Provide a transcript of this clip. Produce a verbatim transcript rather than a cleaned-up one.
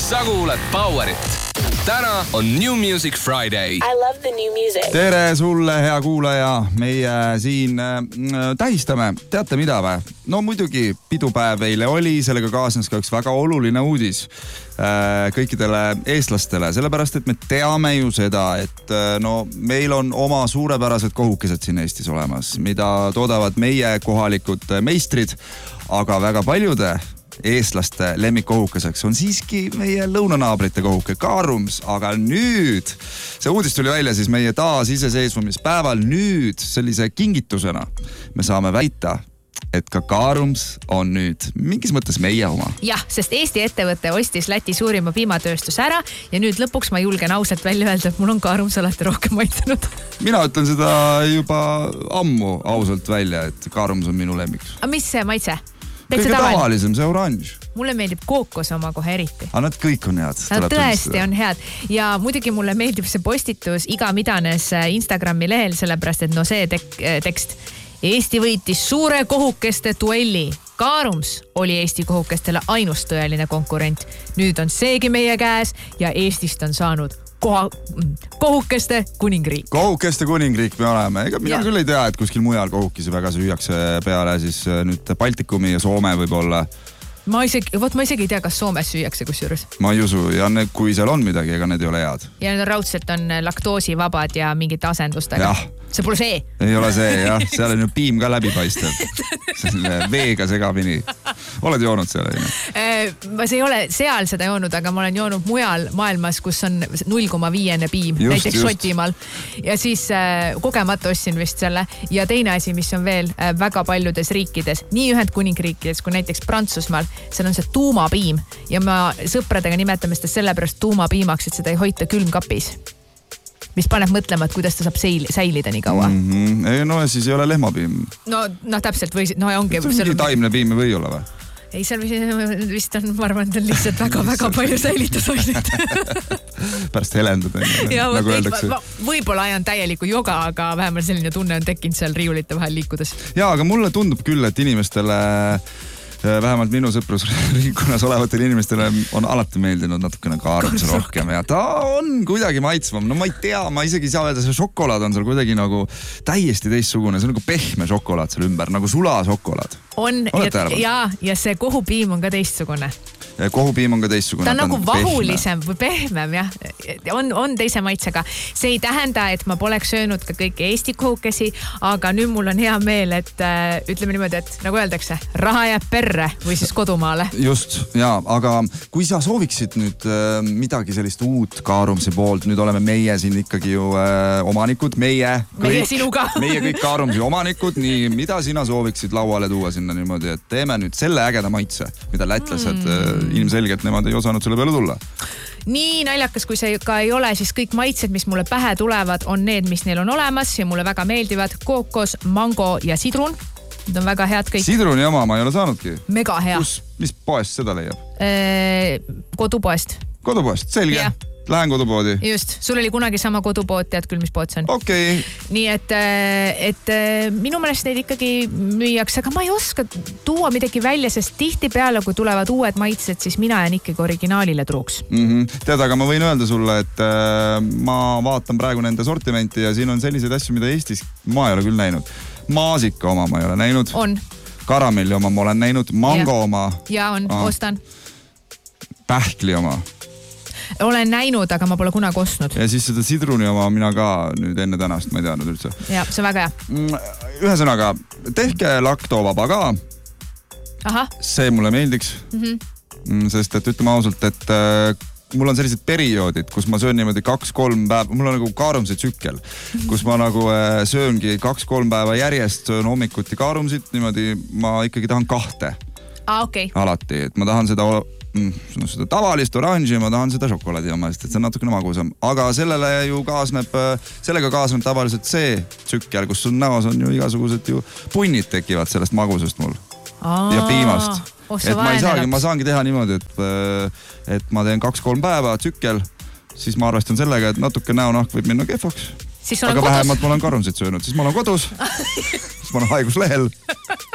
sa kuulad Powerit. Täna on New Music Friday. I love the new music. Tere sulle, hea kuulaja. Meie siin äh, tähistame. Teate mida või? No muidugi pidupäev eile oli, sellega kaasnes ka üks väga oluline uudis äh, kõikidele eestlastele. Sellepärast, et me teame ju seda, et äh, no, meil on oma suurepärased kohukesed siin Eestis olemas, mida toodavad meie kohalikud meistrid, aga väga paljude eestlaste lemmikkohukeseks on siiski meie lõunanaabrite kohuke Karums, aga nüüd, see uudis tuli välja siis meie taas iseseisvumispäeval, nüüd sellise kingitusena me saame väita, et ka Karums on nüüd mingis mõttes meie oma. Jah, sest Eesti ettevõte ostis Läti suurima piimatööstus ära ja nüüd lõpuks ma julgen ausalt välja öelda, et mul on Karums alati rohkem maitsenud. Mina ütlen seda juba ammu ausalt välja, et Karums on minu lemmik. A mis see maitse? Kõige tavalisem, see oranž. Mulle meeldib kookos oma kohe eriti. Aga nad kõik on head. Nad tõesti on head. Ja muidugi mulle meeldib see postitus iga midanes Instagrami lehel, sellepärast, et no see tek- tekst. Eesti võitis suure kohukeste duelli. Karums oli Eesti kohukestele ainus tõeline konkurent. Nüüd on seegi meie käes ja Eestist on saanud Koha, kohukeste kuningriik. Kohukeste kuningriik me oleme. Ega mina ja. küll ei tea, et kuskil mujal kohukisi väga süüakse peale siis nüüd Baltikumi ja Soome võib-olla. Ma isegi, võt, ma isegi ei tea, kas Soomes süüakse kusjuures. Ma ei usu ja ne, kui seal on midagi, ega need ei ole head. Ja need on raudselt on laktoosivabad ja mingite asendustega. Jah. See pole see. Ei ole see, jah. Seal on ju piim ka läbipaistev. Veega segamini. Oled joonud seal? Ma ei ole seal seda joonud, aga ma olen joonud mujal maailmas, kus on null koma viis piim, just, näiteks just. Šotimaal. Ja siis äh, kogemata ostsin vist selle. Ja teine asi, mis on veel äh, väga paljudes riikides, nii Ühendkuningriikides kui näiteks Prantsusmaal, seal on see tuumapiim. Ja ma sõpradega nimetame seda sellepärast tuumapiimaks, et seda ei hoita külmkapis. Mis paneb mõtlema, et kuidas ta saab seil, säilida nii kaua. Mm-hmm. Ei, no siis ei ole lehmapiim. No, no täpselt või, no ongi. See on mingi taimne piim või olla või? Ei, seal vist on, ma arvan, et on lihtsalt väga-väga palju säilitusaineid. Pärast helendada, ja, nagu öeldakse. Ma, võib-olla ajan täieliku joga, aga vähemalt selline tunne on tekkinud seal riiulite vahel liikudes. Ja, aga mulle tundub küll, et inimestele vähemalt minu sõprusringkonnas olevatele inimestele on alati meeldinud natukene Karums rohkem ja ta on kuidagi maitsvam. No ma ei tea, ma isegi ei saa öelda, see šokolaad on seal kuidagi nagu täiesti teistsugune. See on nagu pehme šokolaad seal ümber, nagu sula šokolaad. On, ja, ja, ja see kohupiim on ka teistsugune. Kohupiim on ka teistsugune. Ta on nagu vahulisem või pehmem, jah. On, on teise maitsega. See ei tähenda, et ma poleks söönud ka kõik Eesti kohukesi, aga nüüd mul on hea meel, et äh, ütleme niimoodi, et nagu öeldakse, raha jääb perre või siis kodumaale. Just, jaa, aga kui sa sooviksid nüüd äh, midagi sellist uut Karumsi poolt, nüüd oleme meie siin ikkagi ju äh, omanikud, meie kõik, meie sinuga. meie kõik Karumsi omanikud, nii mida sina sooviksid lauale tuua sinna niimoodi, et teeme nüüd selle ägeda maitse, mida lätlased mm. ilmselgelt nemad ei osanud selle peale tulla. Nii naljakas, kui see ka ei ole, siis kõik maitsed, mis mulle pähe tulevad, on need, mis neil on olemas ja mulle väga meeldivad. Kookos, mango ja sidrun. Need on väga head kõik. Sidruni oma ma ei ole saanudki. Mega hea. Kus, mis poest seda leiab? Eee, kodupoest. Kodupoest, selge. Ja. Lähen kodupoodi. Just, sul oli kunagi sama kodupood, tead küll, mis pood see on. Okei. Okay. Nii et, et minu meelest neid ikkagi müüaks, aga ma ei oska tuua midagi välja, sest tihti peale, kui tulevad uued maitsed, siis mina jään ikkagi originaalile truuks. Mm-hmm. Tead, aga ma võin öelda sulle, et äh, ma vaatan praegu nende sortimenti ja siin on selliseid asju, mida Eestis ma ei ole küll näinud. Maasika oma ma ei ole näinud. On. Karamelli oma ma olen näinud. Mango ja. oma. Ja on, ah. ostan. Pähkli oma. Olen näinud, aga ma pole kunagi ostnud. Ja siis seda sidruni oma mina ka nüüd enne tänast, ma ei teadnud üldse. Ja, see on väga hea. Ühesõnaga, tehke laktoovaba ka. Aha. See mulle meeldiks. Mm-hmm. Sest et ütleme ausalt, et äh, mul on sellised perioodid, kus ma söön niimoodi kaks-kolm päeva, mul on nagu Karumsi tsükkel, kus ma nagu äh, sööngi kaks-kolm päeva järjest, söön hommikuti Karumsit, niimoodi ma ikkagi tahan kahte. Ah, okei. Okay. Alati, et ma tahan seda... No, seda tavalist oranži, ma tahan seda šokolaadi oma, sest see on natukene magusam. Aga sellele ju kaasneb, sellega kaasneb tavaliselt see tsükkel, kus sul näos on ju igasugused ju punnid tekivad sellest magusest mul. Aa, ja piimast. Oh, et ma ei saagi, ma saangi teha niimoodi, et, et ma teen kaks-kolm päeva tsükkel, siis ma arvestan sellega, et natuke näonahk võib minna kehvaks. Aga vähemalt ma olen Karumsit söönud, siis ma olen kodus, siis ma olen haiguslehel.